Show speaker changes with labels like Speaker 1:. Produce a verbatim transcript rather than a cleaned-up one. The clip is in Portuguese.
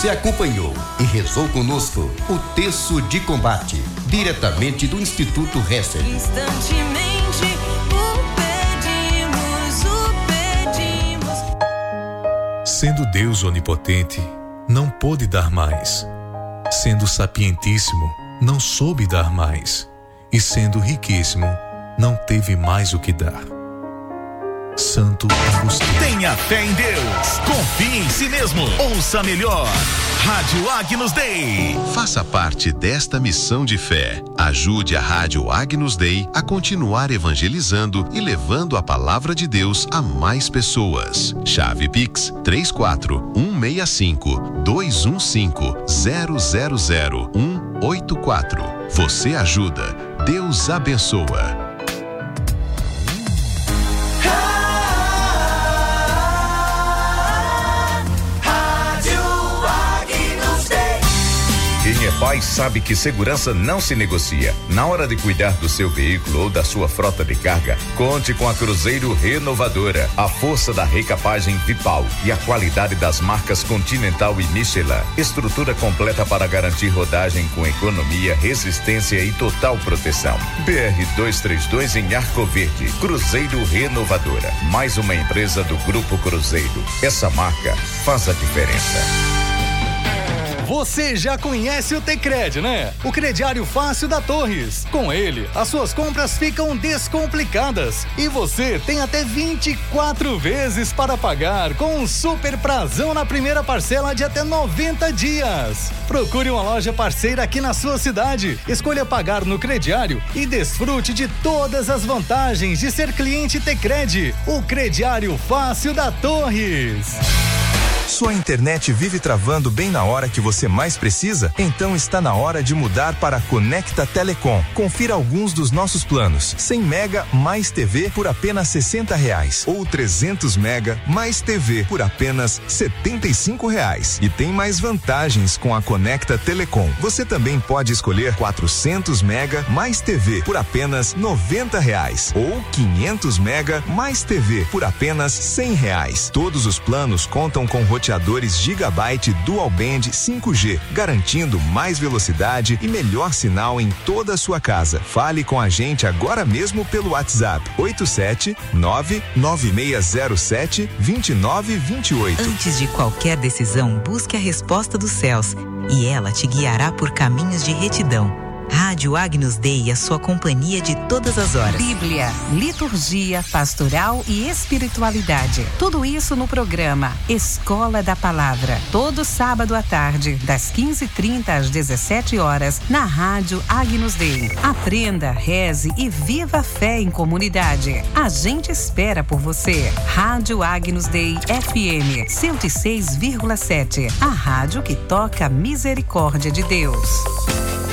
Speaker 1: Você acompanhou e rezou conosco o Terço de Combate, diretamente do Instituto Hesser.
Speaker 2: Instantemente o pedimos, o pedimos.
Speaker 3: Sendo Deus onipotente, não pôde dar mais. Sendo sapientíssimo, não soube dar mais. E sendo riquíssimo, não teve mais o que dar. Santo Agostinho.
Speaker 4: Tenha fé em Deus. Confie em si mesmo. Ouça melhor. Rádio Agnus Dei.
Speaker 5: Faça parte desta missão de fé. Ajude a Rádio Agnus Dei a continuar evangelizando e levando a palavra de Deus a mais pessoas. Chave Pix três quatro um seis cinco dois um cinco zero zero zero um oito quatro. Você ajuda, Deus abençoa.
Speaker 6: Quem é pai sabe que segurança não se negocia. Na hora de cuidar do seu veículo ou da sua frota de carga, conte com a Cruzeiro Renovadora. A força da recapagem Vipal e a qualidade das marcas Continental e Michelin. Estrutura completa para garantir rodagem com economia, resistência e total proteção. B R duzentos e trinta e dois em Arco Verde. Cruzeiro Renovadora. Mais uma empresa do Grupo Cruzeiro. Essa marca faz a diferença.
Speaker 7: Você já conhece o Tecred, né? O crediário fácil da Torres. Com ele, as suas compras ficam descomplicadas e você tem até vinte e quatro vezes para pagar com um super prazão na primeira parcela de até noventa dias. Procure uma loja parceira aqui na sua cidade. Escolha pagar no crediário e desfrute de todas as vantagens de ser cliente Tecred. O crediário fácil da Torres.
Speaker 8: Sua internet vive travando bem na hora que você mais precisa? Então está na hora de mudar para a Conecta Telecom. Confira alguns dos nossos planos. cem mega mais T V por apenas sessenta reais. Ou trezentos mega mais T V por apenas setenta e cinco reais. E tem mais vantagens com a Conecta Telecom. Você também pode escolher quatrocentos mega mais T V por apenas noventa reais. Ou quinhentos mega mais T V por apenas cem reais. Todos os planos contam com roteadores Gigabyte Dual Band cinco G, garantindo mais velocidade e melhor sinal em toda a sua casa. Fale com a gente agora mesmo pelo WhatsApp oito sete nove nove seis zero sete dois nove dois oito.
Speaker 9: Antes de qualquer decisão, busque a resposta dos céus e ela te guiará por caminhos de retidão. Rádio Agnus Dei, a sua companhia de todas as horas.
Speaker 10: Bíblia, liturgia, pastoral e espiritualidade. Tudo isso no programa Escola da Palavra. Todo sábado à tarde, das quinze e trinta às dezessete horas, na Rádio Agnus Dei. Aprenda, reze e viva a fé em comunidade. A gente espera por você. Rádio Agnus Dei F M cento e seis vírgula sete. A rádio que toca a misericórdia de Deus.